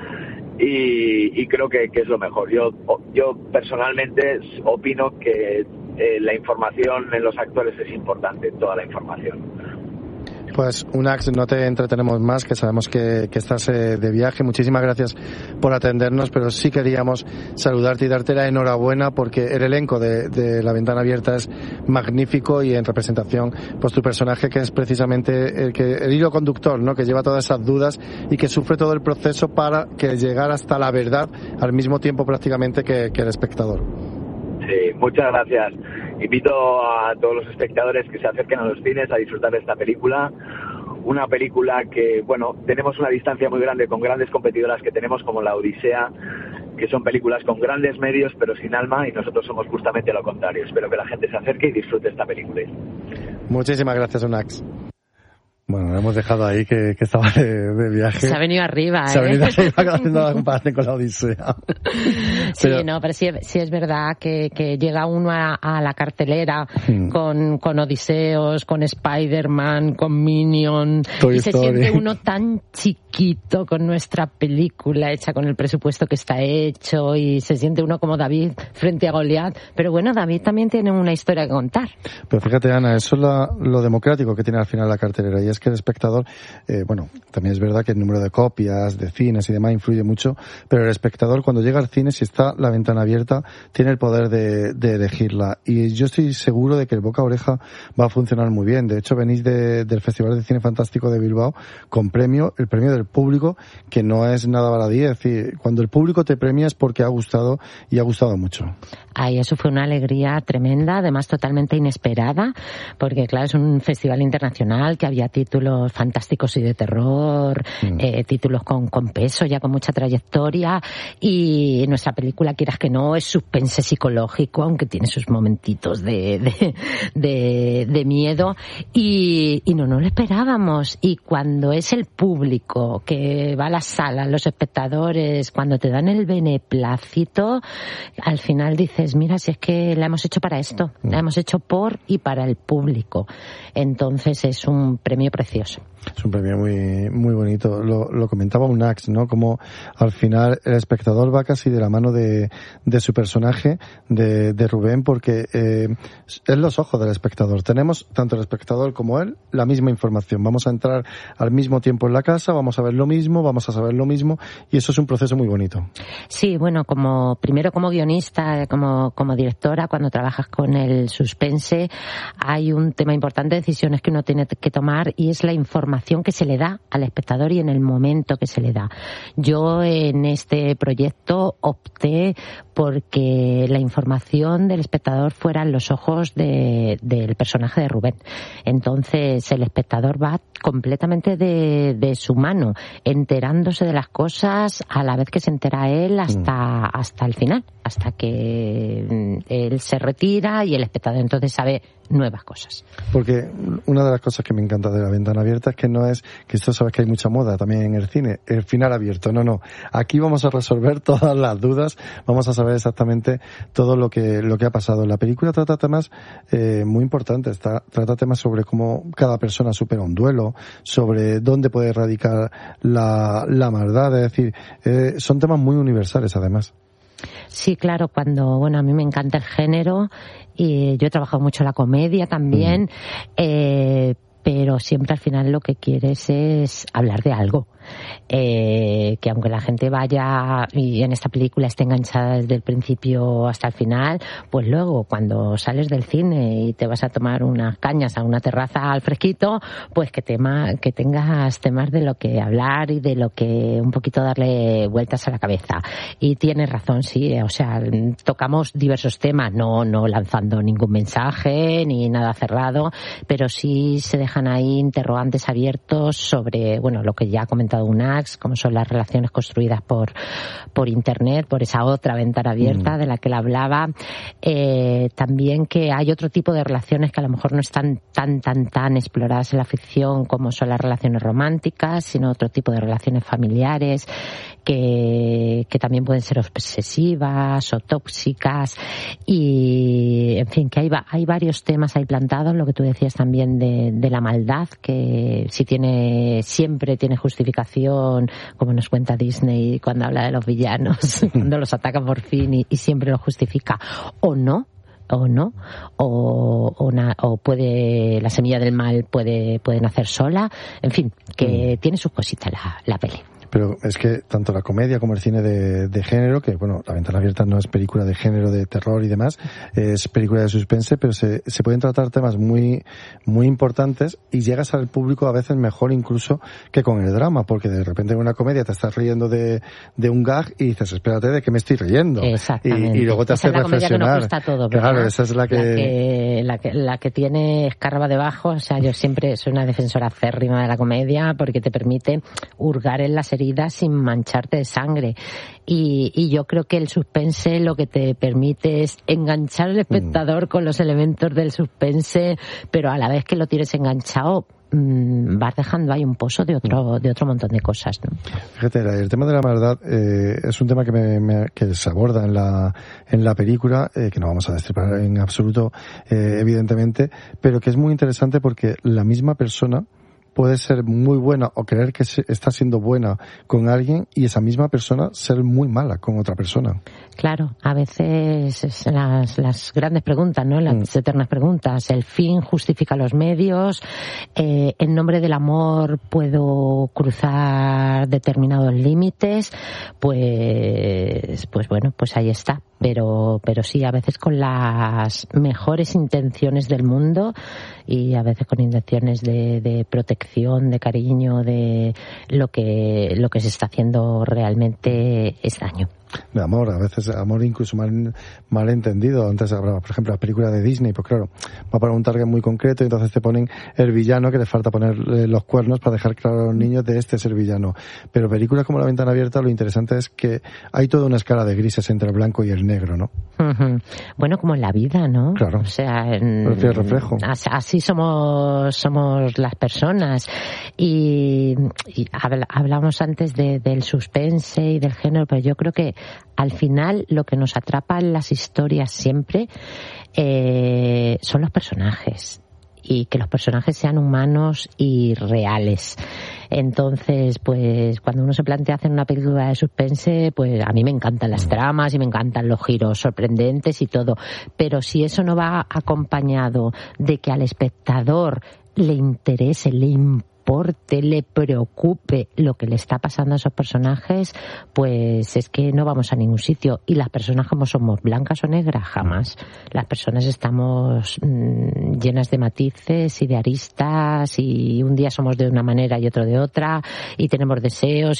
y creo que es lo mejor. Yo personalmente opino que la información en los actores es importante, toda la información. Pues Unax, no te entretenemos más, que sabemos que estás de viaje. Muchísimas gracias por atendernos, pero sí queríamos saludarte y darte la enhorabuena porque el elenco de La Ventana Abierta es magnífico y en representación pues tu personaje, que es precisamente el hilo conductor, ¿no? Que lleva todas esas dudas y que sufre todo el proceso para que llegar hasta la verdad al mismo tiempo prácticamente que el espectador. Sí, muchas gracias. Invito a todos los espectadores que se acerquen a los cines a disfrutar de esta película. Una película que, bueno, tenemos una distancia muy grande con grandes competidoras que tenemos como La Odisea, que son películas con grandes medios pero sin alma, y nosotros somos justamente lo contrario. Espero que la gente se acerque y disfrute esta película. Muchísimas gracias, Unax. Bueno, lo hemos dejado ahí que estaba de viaje. Se ha venido arriba, Se ha venido arriba haciendo la comparación con La Odisea. Sí, pero sí es verdad que llega uno a la cartelera con Odiseos, con Spider-Man, con Minion, Toy y se Story. siente uno tan chiquito con nuestra película hecha con el presupuesto que está hecho, y se siente uno como David frente a Goliat. Pero bueno, David también tiene una historia que contar. Pero fíjate, Ana, eso es lo democrático que tiene al final la cartelera, y es que el espectador, bueno, también es verdad que el número de copias, de cines y demás influye mucho, pero el espectador cuando llega al cine, si está La Ventana Abierta, tiene el poder de elegirla. Y yo estoy seguro de que el boca a oreja va a funcionar muy bien. De hecho, venís del Festival de Cine Fantástico de Bilbao con el premio del público, que no es nada baladí. Es decir, cuando el público te premia es porque ha gustado, y ha gustado mucho. Ay, eso fue una alegría tremenda, además totalmente inesperada, porque claro, es un festival internacional que había títulos fantásticos y de terror, títulos con peso, ya con mucha trayectoria, y nuestra película, quieras que no, es suspense psicológico, aunque tiene sus momentitos de miedo, y no lo esperábamos. Y cuando es el público que va a la sala, los espectadores, cuando te dan el beneplácito, al final dices, mira, si es que la hemos hecho para esto, la hemos hecho por y para el público. Entonces es un premio precioso. Es un premio muy, muy bonito. Lo comentaba Unax, ¿no? Como al final el espectador va casi de la mano de su personaje, de Rubén, porque es los ojos del espectador. Tenemos, tanto el espectador como él, la misma información. Vamos a entrar al mismo tiempo en la casa, vamos a ver lo mismo, vamos a saber lo mismo, y eso es un proceso muy bonito. Sí, bueno, primero como guionista, como directora, cuando trabajas con el suspense, hay un tema importante de decisiones que uno tiene que tomar, y es la información que se le da al espectador y en el momento que se le da. Yo en este proyecto opté porque la información del espectador fueran los ojos del personaje de Rubén. Entonces el espectador va completamente de su mano, enterándose de las cosas a la vez que se entera él hasta el final, hasta que él se retira y el espectador entonces sabe nuevas cosas. Porque una de las cosas que me encanta de La Ventana Abierta es que no es, que esto sabes que hay mucha moda también en el cine, el final abierto, no. Aquí vamos a resolver todas las dudas, vamos a saber exactamente todo lo que ha pasado. La película trata temas muy importantes, trata temas sobre cómo cada persona supera un duelo, sobre dónde puede radicar la maldad, es decir, son temas muy universales además. Sí, claro, a mí me encanta el género, y yo he trabajado mucho la comedia también, pero siempre al final lo que quieres es hablar de algo. Que aunque la gente vaya y en esta película esté enganchada desde el principio hasta el final, pues luego cuando sales del cine y te vas a tomar unas cañas a una terraza al fresquito, pues que tengas temas de lo que hablar y de lo que un poquito darle vueltas a la cabeza. Y tienes razón, sí, o sea, tocamos diversos temas, no lanzando ningún mensaje ni nada cerrado, pero sí se dejan ahí interrogantes abiertos sobre, lo que ya ha comentado Unax, como son las relaciones construidas por internet, por esa otra ventana abierta de la que él hablaba. También que hay otro tipo de relaciones que a lo mejor no están tan exploradas en la ficción, como son las relaciones románticas, sino otro tipo de relaciones familiares que también pueden ser obsesivas o tóxicas, y en fin, que hay varios temas ahí plantados, lo que tú decías también de la maldad, que siempre tiene justificación, como nos cuenta Disney cuando habla de los villanos, cuando los ataca por fin y siempre lo justifica, o no, o no, o puede, la semilla del mal puede nacer sola, en fin, que tiene sus cositas la peli. Pero es que tanto la comedia como el cine de género, que bueno, La ventana abierta no es película de género, de terror y demás, es película de suspense, pero se pueden tratar temas muy importantes y llegas al público a veces mejor incluso que con el drama, porque de repente en una comedia te estás riendo de un gag y dices, espérate, ¿de qué me estoy riendo? Exactamente. Y luego te hace reflexionar. Que nos gusta todo, claro, esa es la que tiene escarba debajo. O sea, yo siempre soy una defensora acérrima de la comedia porque te permite hurgar en las heridas sin mancharte de sangre. Y yo creo que el suspense lo que te permite es enganchar al espectador con los elementos del suspense, pero a la vez que lo tienes enganchado, vas dejando ahí un pozo de otro montón de cosas, ¿no? Fíjate, el tema de la maldad es un tema que se aborda en la película, que no vamos a destripar en absoluto, evidentemente, pero que es muy interesante porque la misma persona puede ser muy buena o creer que está siendo buena con alguien y esa misma persona ser muy mala con otra persona. Claro, a veces las grandes preguntas, ¿no? Las eternas preguntas. El fin justifica los medios. En nombre del amor puedo cruzar determinados límites. Pues bueno, pues ahí está. Pero sí, a veces con las mejores intenciones del mundo y a veces con intenciones de protección, de cariño, de lo que se está haciendo realmente es daño. De amor, a veces amor incluso mal entendido. Antes hablaba, por ejemplo, la película de Disney, pues claro, va para un target muy concreto y entonces te ponen el villano que le falta poner los cuernos para dejar claro a los niños de este es el villano. Pero películas como La ventana abierta, lo interesante es que hay toda una escala de grises entre el blanco y el negro, ¿no? Uh-huh. Bueno, como en la vida, ¿no? Claro. O sea, el reflejo. Así somos las personas. Y hablamos antes del suspense y del género, pero yo creo que al final lo que nos atrapa en las historias siempre son los personajes y que los personajes sean humanos y reales. Entonces, pues cuando uno se plantea hacer una película de suspense, pues a mí me encantan las tramas y me encantan los giros sorprendentes y todo, pero si eso no va acompañado de que al espectador le interese, le importe, le preocupe lo que le está pasando a esos personajes, pues es que no vamos a ningún sitio. Y las personas, como somos, blancas o negras, jamás. Las personas estamos llenas de matices y de aristas, y un día somos de una manera y otro de otra, y tenemos deseos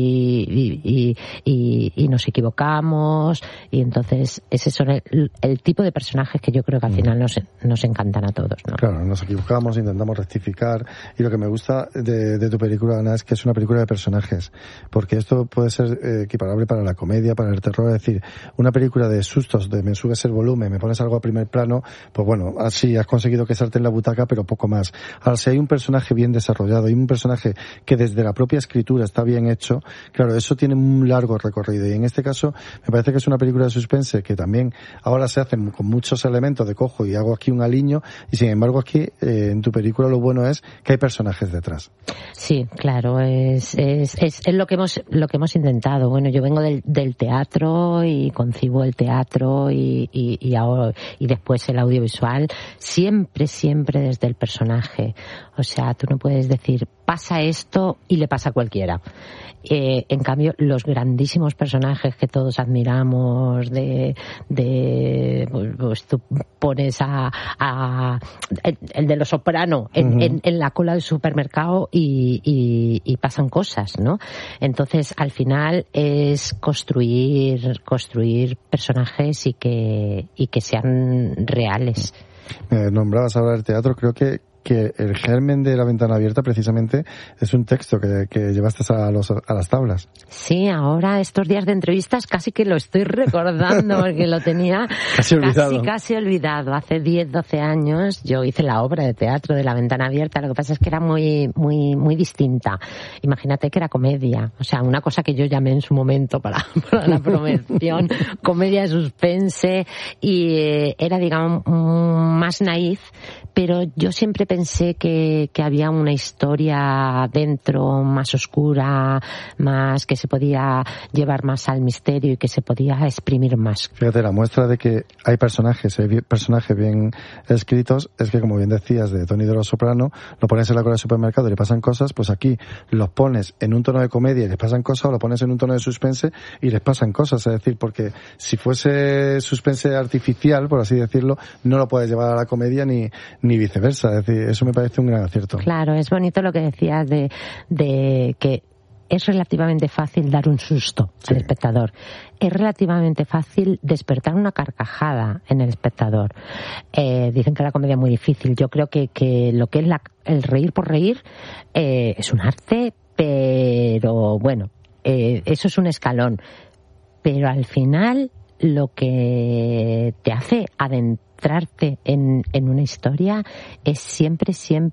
y nos equivocamos, y entonces ese son el tipo de personajes que yo creo que al final nos encantan a todos, ¿no? Claro, nos equivocamos, intentamos rectificar, y lo que me gusta de tu película, Ana, es que es una película de personajes, porque esto puede ser equiparable para la comedia, para el terror. Es decir, una película de sustos, de me subes el volumen, me pones algo a primer plano, pues bueno, así has conseguido que salte en la butaca, pero poco más. Ahora, si hay un personaje bien desarrollado y un personaje que desde la propia escritura está bien hecho, claro, eso tiene un largo recorrido, y en este caso me parece que es una película de suspense que también ahora se hace con muchos elementos de cojo y hago aquí un aliño, y sin embargo aquí en tu película lo bueno es que hay personajes detrás. Sí, claro, es lo que hemos intentado. Bueno, yo vengo del teatro y concibo el teatro y ahora, y después el audiovisual, siempre desde el personaje. O sea, tú no puedes decir pasa esto y le pasa a cualquiera. En cambio, los grandísimos personajes que todos admiramos pues tú pones el de Los Soprano en la cola del supermercado y pasan cosas, ¿no? Entonces, al final es construir personajes y que sean reales. Nombrabas ahora el teatro, creo que el germen de La ventana abierta precisamente es un texto que llevaste a las tablas. Sí, ahora estos días de entrevistas casi que lo estoy recordando porque lo tenía casi olvidado. Hace 10, 12 años yo hice la obra de teatro de La ventana abierta. Lo que pasa es que era muy distinta. Imagínate que era comedia, o sea, una cosa que yo llamé en su momento para la promoción, comedia de suspense, y era, digamos, más naif, pero yo siempre pensé que había una historia dentro más oscura, más que se podía llevar más al misterio y que se podía exprimir más. Fíjate, la muestra de que hay personajes bien escritos es que, como bien decías, de Tony de los Soprano, lo pones en la cola del supermercado y le pasan cosas, pues aquí los pones en un tono de comedia y les pasan cosas, o lo pones en un tono de suspense y les pasan cosas. Es decir, porque si fuese suspense artificial, por así decirlo, no lo puedes llevar a la comedia ni viceversa. Es decir, eso me parece un gran acierto. Claro, es bonito lo que decías de que es relativamente fácil dar un susto al espectador. Es relativamente fácil despertar una carcajada en el espectador. Dicen que la comedia es muy difícil. Yo creo que lo que es el reír por reír es un arte, pero bueno, eso es un escalón. Pero al final lo que te hace adentrarte en una historia es siempre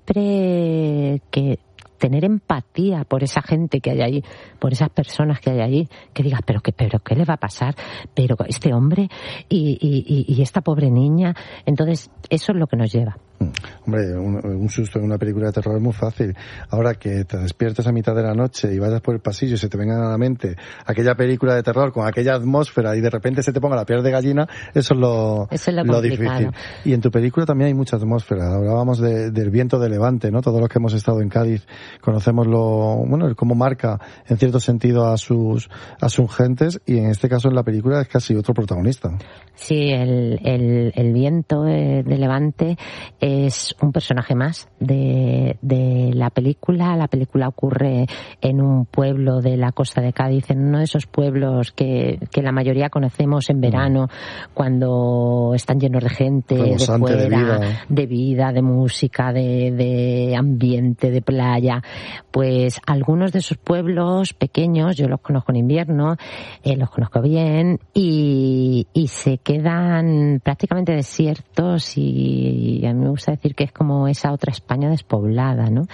que tener empatía por esa gente que hay allí, por esas personas que hay allí, que digas, pero qué le va a pasar, pero este hombre y esta pobre niña. Entonces, eso es lo que nos lleva. Hombre, un susto en una película de terror es muy fácil. Ahora que te despiertes a mitad de la noche y vayas por el pasillo y se te vengan a la mente aquella película de terror con aquella atmósfera y de repente se te ponga la piel de gallina, eso es lo difícil. Y en tu película también hay mucha atmósfera. Hablábamos del viento de levante, ¿no? Todos los que hemos estado en Cádiz conocemos cómo marca en cierto sentido a sus gentes, y en este caso en la película es casi otro protagonista. Sí, el viento de levante es un personaje más de la película. La película ocurre en un pueblo de la costa de Cádiz, en uno de esos pueblos que la mayoría conocemos en verano, cuando están llenos de gente, de fuera, de vida, de música, de ambiente, de playa. Pues algunos de esos pueblos pequeños, yo los conozco en invierno, los conozco bien, y se quedan prácticamente desiertos, y a mí me gusta decir que es como esa otra España despoblada, ¿no?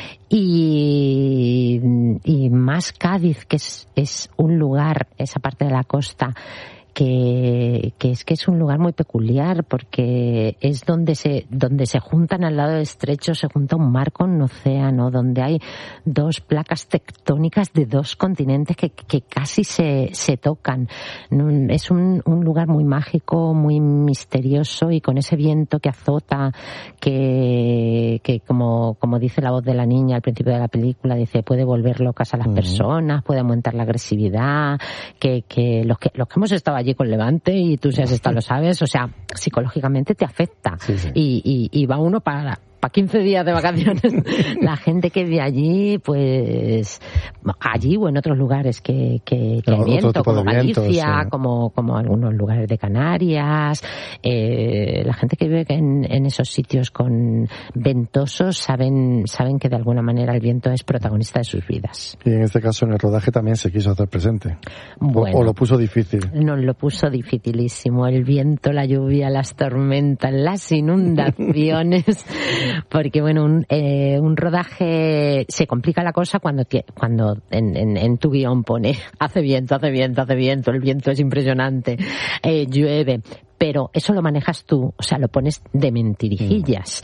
Y más Cádiz, que es un lugar, esa parte de la costa, que es un lugar muy peculiar, porque es donde se juntan al lado del estrecho, se junta un mar con un océano, donde hay dos placas tectónicas de dos continentes que casi se tocan. Es un lugar muy mágico, muy misterioso, y con ese viento que azota, que como dice la voz de la niña al principio de la película, dice, puede volver locas a las personas, puede aumentar la agresividad, que los que hemos estado allí con Levante, y tú si has estado lo sabes, o sea, psicológicamente te afecta. Sí. Y va uno para 15 días de vacaciones. La gente que vive allí, pues allí o en otros lugares que hay viento, como Galicia, como algunos lugares de Canarias, la gente que vive en esos sitios con ventosos saben que de alguna manera el viento es protagonista de sus vidas. Y en este caso en el rodaje también se quiso hacer presente. Bueno, o lo puso difícil. Nos lo puso dificilísimo. El viento, la lluvia, las tormentas, las inundaciones. Porque bueno, un rodaje se complica la cosa cuando en tu guión pone hace viento, el viento es impresionante, llueve. Pero eso lo manejas tú, o sea, lo pones de mentirijillas.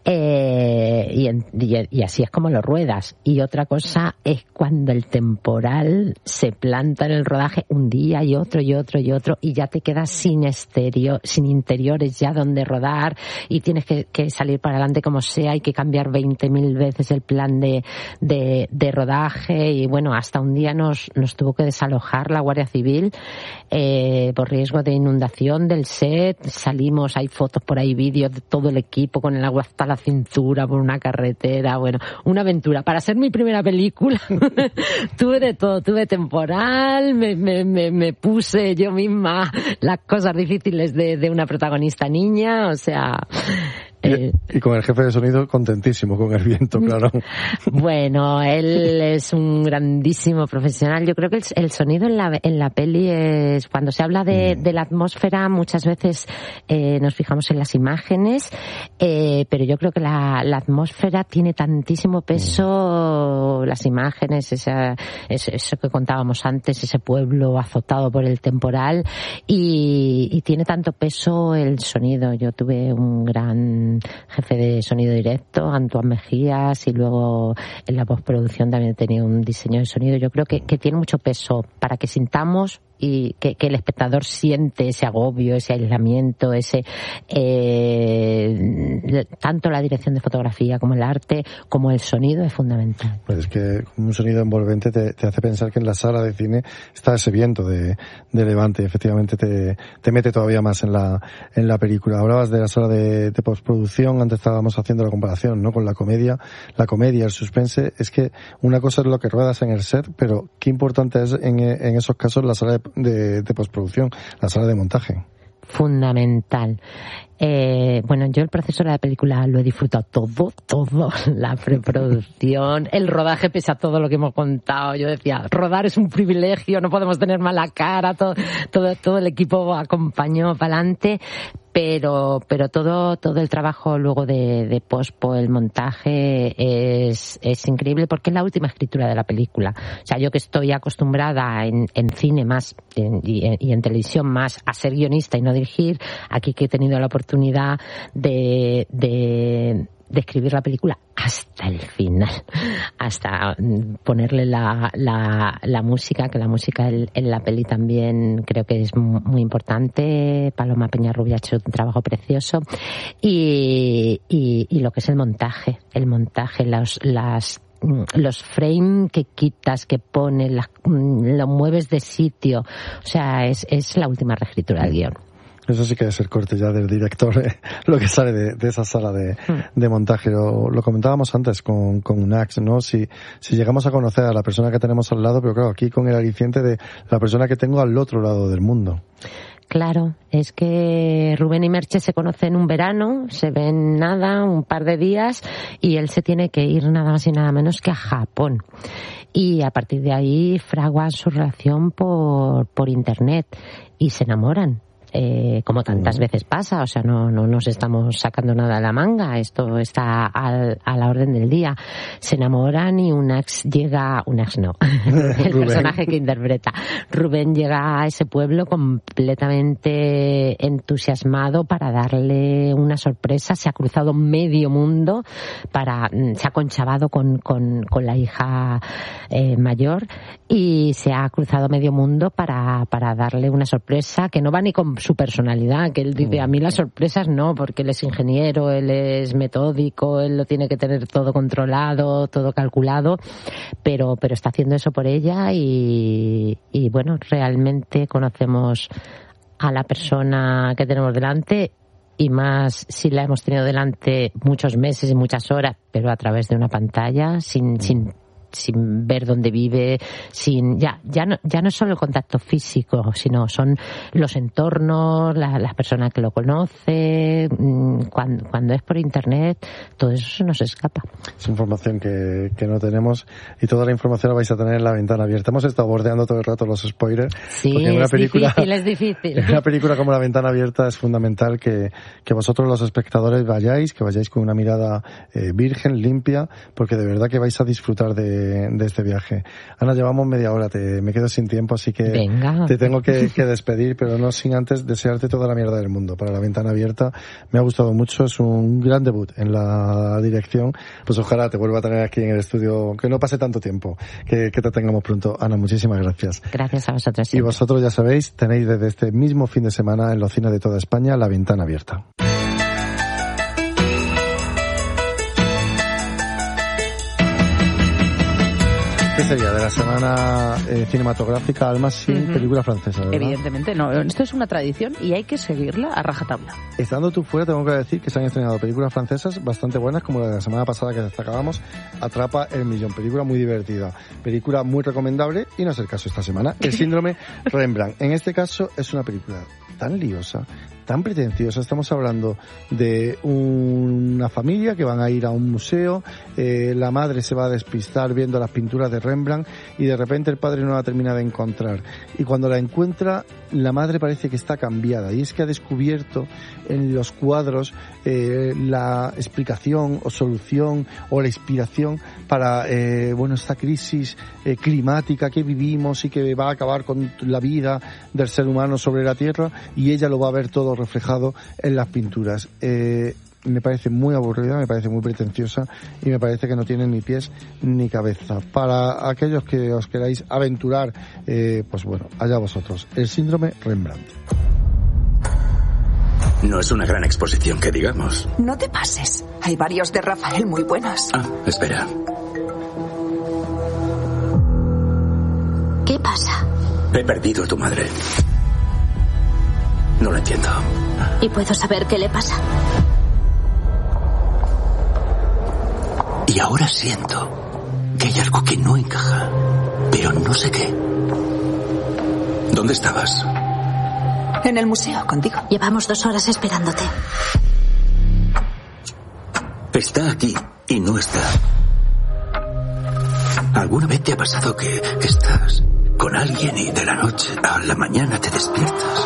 Y así es como lo ruedas. Y otra cosa es cuando el temporal se planta en el rodaje un día y otro, y ya te quedas sin interiores ya donde rodar, y tienes que salir para adelante como sea, hay que cambiar 20.000 veces el plan de rodaje, y bueno, hasta un día nos tuvo que desalojar la Guardia Civil por riesgo de inundación del set. Salimos, hay fotos por ahí, vídeos de todo el equipo con el agua hasta la cintura por una carretera. Bueno, una aventura. Para ser mi primera película tuve de todo, tuve temporal, me puse yo misma las cosas difíciles de una protagonista niña, o sea... Y con el jefe de sonido contentísimo con el viento, claro. Bueno, él es un grandísimo profesional. Yo creo que el sonido en la peli es, cuando se habla de la atmósfera, muchas veces nos fijamos en las imágenes, pero yo creo que la atmósfera tiene tantísimo peso, las imágenes, eso que contábamos antes, ese pueblo azotado por el temporal, y tiene tanto peso el sonido. Yo tuve un gran jefe de sonido directo, Antoine Mejías, y luego en la postproducción también tenía un diseño de sonido. Yo creo que tiene mucho peso para que sintamos y que el espectador siente ese agobio, ese aislamiento, tanto la dirección de fotografía como el arte, como el sonido es fundamental. Pues es que un sonido envolvente te hace pensar que en la sala de cine está ese viento de levante, efectivamente te mete todavía más en la película. Hablabas de la sala de postproducción, antes estábamos haciendo la comparación, ¿no?, con la comedia, el suspense. Es que una cosa es lo que ruedas en el set, pero qué importante es en esos casos la sala de postproducción, la sala de montaje. Fundamental. Bueno, yo el proceso de la película lo he disfrutado todo, la preproducción, el rodaje, pese a todo lo que hemos contado. Yo decía, rodar es un privilegio, no podemos tener mala cara, todo el equipo acompañó para adelante, pero todo el trabajo luego de pospo, el montaje es increíble, porque es la última escritura de la película. O sea, yo que estoy acostumbrada en cine más y en televisión más a ser guionista y no dirigir, aquí que he tenido la oportunidad de escribir la película hasta el final, hasta ponerle la música, que la música en la peli también creo que es muy importante. Paloma Peñarrubia ha hecho un trabajo precioso, y lo que es el montaje, los frames que quitas, que pones, lo mueves de sitio, o sea, es la última reescritura del guión. Eso sí que debe ser corte ya del director, lo que sale de esa sala de montaje. Lo comentábamos antes con Unax, ¿no? Si llegamos a conocer a la persona que tenemos al lado, pero claro, aquí con el aliciente de la persona que tengo al otro lado del mundo. Claro, es que Rubén y Merche se conocen un verano, se ven un par de días, y él se tiene que ir nada más y nada menos que a Japón. Y a partir de ahí fraguan su relación por internet y se enamoran. Como tantas veces pasa, o sea, no nos estamos sacando nada de la manga, esto está a la orden del día. Se enamoran y Unax no, el personaje que interpreta. Rubén llega a ese pueblo completamente entusiasmado para darle una sorpresa. Se ha cruzado medio mundo, se ha conchavado con la hija mayor, y se ha cruzado medio mundo para darle una sorpresa que no va ni con su personalidad, que él dice, a mí las sorpresas no, porque él es ingeniero, él es metódico, él lo tiene que tener todo controlado, todo calculado, pero está haciendo eso por ella, y bueno, realmente conocemos a la persona que tenemos delante, y más si la hemos tenido delante muchos meses y muchas horas, pero a través de una pantalla, sin ver dónde vive, ya no es solo el contacto físico, sino son los entornos, las personas que lo conocen. Cuando es por internet, todo eso se nos escapa. Es información que no tenemos, y toda la información la vais a tener en La Ventana Abierta. Hemos estado bordeando todo el rato los spoilers. Sí, es difícil. En una película como La Ventana Abierta es fundamental que vosotros, los espectadores, que vayáis con una mirada virgen, limpia, porque de verdad que vais a disfrutar de este viaje. Ana, llevamos media hora, me quedo sin tiempo, así que venga, te tengo que despedir, pero no sin antes desearte toda la mierda del mundo para La Ventana Abierta. Me ha gustado mucho, es un gran debut en la dirección. Pues ojalá te vuelva a tener aquí en el estudio, que no pase tanto tiempo, que te tengamos pronto. Ana, muchísimas gracias. Gracias a vosotros Y siempre. vosotros, ya sabéis, tenéis desde este mismo fin de semana en los cines de toda España La Ventana Abierta. ¿Qué sería de la semana cinematográfica, Alma, sin película francesa, ¿verdad? Evidentemente no. Esto es una tradición y hay que seguirla a rajatabla. Estando tú fuera, tengo que decir que se han estrenado películas francesas bastante buenas, como la de la semana pasada que destacábamos, Atrapa el Millón. Película muy divertida, película muy recomendable, y no es el caso esta semana. El síndrome Rembrandt. En este caso es una película tan liosa, tan pretenciosa. Estamos hablando de una familia que van a ir a un museo, la madre se va a despistar viendo las pinturas de Rembrandt y de repente el padre no la termina de encontrar, y cuando la encuentra, la madre parece que está cambiada, y es que ha descubierto en los cuadros la explicación o solución o la inspiración para esta crisis climática que vivimos y que va a acabar con la vida del ser humano sobre la Tierra, y ella lo va a ver todo reflejado en las pinturas. me parece muy aburrida, me parece muy pretenciosa y me parece que no tiene ni pies ni cabeza. Para aquellos que os queráis aventurar, pues bueno, allá vosotros. El síndrome Rembrandt. No es una gran exposición, que digamos. No te pases. Hay varios de Rafael muy buenos. Ah, espera. ¿Qué pasa? He perdido a tu madre. No lo entiendo. ¿Y puedo saber qué le pasa? Y ahora siento que hay algo que no encaja, pero no sé qué. ¿Dónde estabas? En el museo, contigo. Llevamos 2 horas esperándote. Está aquí y no está. ¿Alguna vez te ha pasado que estás con alguien y de la noche a la mañana te despiertas?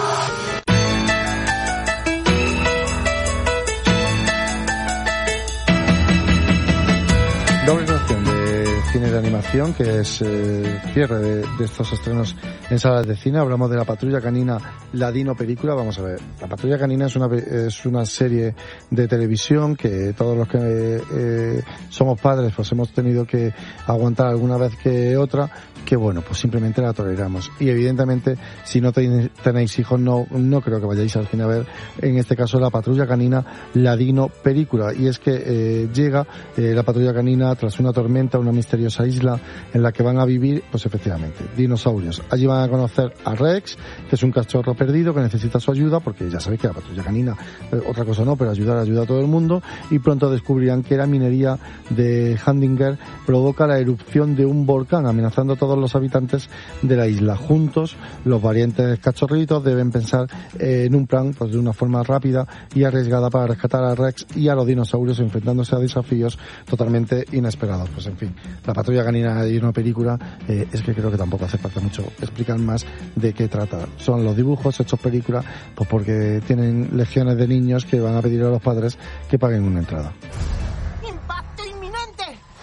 Doble noción de cine de animación, que es cierre de estos estrenos en salas de cine. Hablamos de La Patrulla Canina, la Dino película. Vamos a ver, La Patrulla Canina es una serie de televisión que todos los que somos padres pues hemos tenido que aguantar alguna vez que otra, que bueno, pues simplemente la toleramos. Y evidentemente, si no tenéis hijos, no creo que vayáis al cine a ver, en este caso, La Patrulla Canina, la Dino película. Y es que llega La Patrulla Canina tras una tormenta a una misteriosa isla en la que van a vivir, pues efectivamente, dinosaurios. Allí van a conocer a Rex, que es un cachorro perdido que necesita su ayuda, porque ya sabéis que La Patrulla Canina, otra cosa no, pero ayuda a todo el mundo, y pronto descubrirán que la minería de Handinger provoca la erupción de un volcán, amenazando a todos los habitantes de la isla. Juntos, los valientes cachorritos deben pensar en un plan, pues de una forma rápida y arriesgada, para rescatar a Rex y a los dinosaurios, enfrentándose a desafíos totalmente inesperados. Pues en fin, La Patrulla Canina y una película, es que creo que tampoco hace falta mucho explicar más de qué trata. Son los dibujos hechos película, pues porque tienen legiones de niños que van a pedir a los padres que paguen una entrada. ¡Impacto inminente!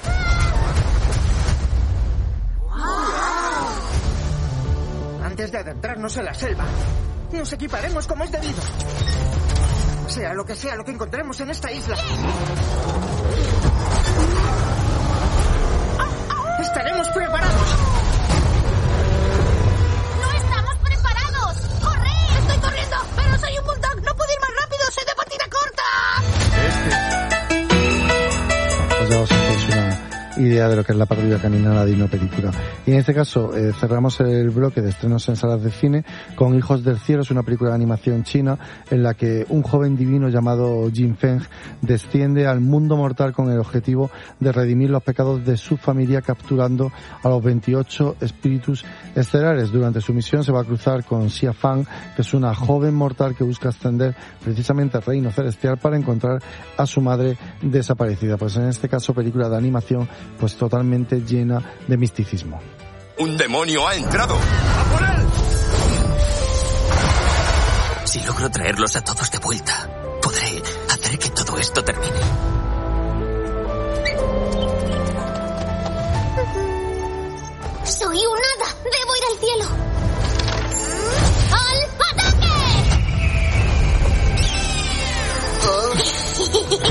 Antes de adentrarnos en la selva, nos equiparemos como es debido. Sea lo que encontremos en esta isla. ¡Estaremos preparados! ¡No estamos preparados! ¡Corre! ¡Estoy corriendo! ¡Pero soy un bulldog! ¡No puedo ir más rápido! ¡Soy de patina corta! Pues ya os hacéis una idea de lo que es La Patrulla Canina, la Dino película. Y en este caso cerramos el bloque de estrenos en salas de cine con Hijos del Cielo. Es una película de animación china en la que un joven divino llamado Jin Feng desciende al mundo mortal con el objetivo de redimir los pecados de su familia, capturando a los 28 espíritus estelares. Durante su misión se va a cruzar con Xia Fang, que es una joven mortal que busca ascender precisamente al reino celestial para encontrar a su madre desaparecida. Pues en este caso, película de animación pues totalmente llena de misticismo. ¡Un demonio ha entrado! ¡A por él! Si logro traerlos a todos de vuelta, podré hacer que todo esto termine. ¡Soy un hada! ¡Debo ir al cielo! ¡Al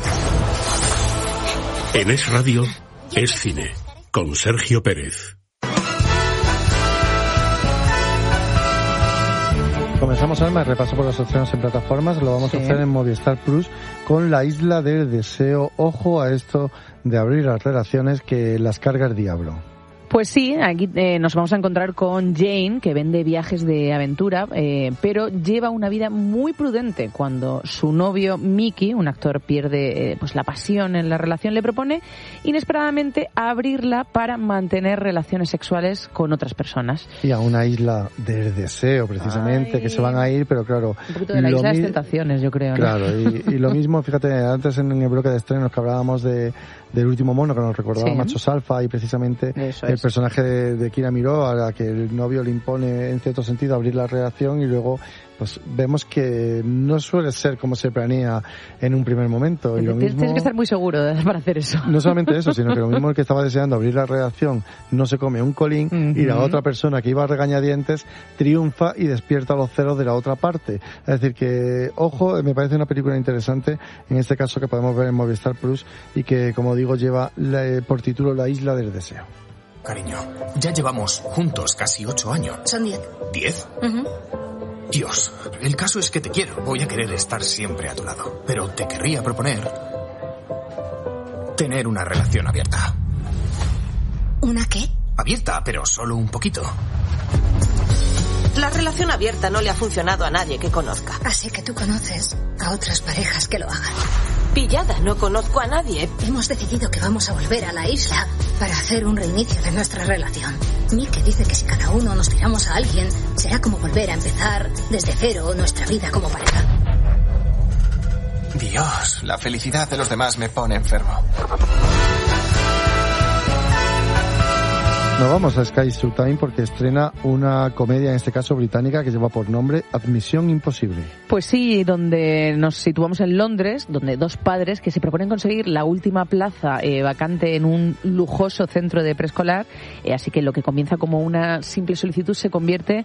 ataque! En Es Radio, Es Cine, con Sergio Pérez. Comenzamos, Alma, el repaso por los estrenos en plataformas. Lo vamos a hacer en Movistar Plus con La Isla del Deseo. Ojo a esto de abrir las relaciones, que las carga el diablo. Pues sí, aquí nos vamos a encontrar con Jane, que vende viajes de aventura, pero lleva una vida muy prudente. Cuando su novio Mickey, un actor, pierde pues la pasión en la relación, le propone inesperadamente abrirla para mantener relaciones sexuales con otras personas. Y a una isla del deseo, precisamente, que se van a ir, pero claro... Un poquito de la isla de las tentaciones, yo creo, ¿no? Claro, y lo mismo, fíjate, antes en el bloque de estrenos que hablábamos del último mono, que nos recordaba Machos Alfa, y precisamente el el personaje de Kira Miró, a la que el novio le impone en cierto sentido abrir la relación, y luego pues vemos que no suele ser como se planea en un primer momento. Y lo mismo, tienes que estar muy seguro para hacer eso. No solamente eso, sino que lo mismo el que estaba deseando abrir la relación no se come un colín, y la otra persona que iba a regañadientes triunfa y despierta los celos de la otra parte. Es decir que, ojo, me parece una película interesante, en este caso que podemos ver en Movistar Plus, y que, como digo, lleva por título La Isla del Deseo. Cariño, ya llevamos juntos casi 8 años. Son 10. ¿10? Dios, el caso es que te quiero. Voy a querer estar siempre a tu lado. Pero te querría proponer tener una relación abierta. ¿Una qué? Abierta, pero solo un poquito. La relación abierta no le ha funcionado a nadie que conozca. Así que tú conoces a otras parejas que lo hagan. Pillada, no conozco a nadie. Hemos decidido que vamos a volver a la isla para hacer un reinicio de nuestra relación. Mike dice que si cada uno nos tiramos a alguien, será como volver a empezar desde cero nuestra vida como pareja. Dios, la felicidad de los demás me pone enfermo. Nos vamos a Sky Showtime porque estrena una comedia, en este caso británica, que lleva por nombre Admisión Imposible. Pues sí, donde nos situamos en Londres, donde dos padres que se proponen conseguir la última plaza vacante en un lujoso centro de preescolar, así que lo que comienza como una simple solicitud se convierte